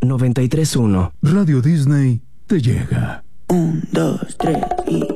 93.1. Radio Disney te llega. 1, 2, 3 y...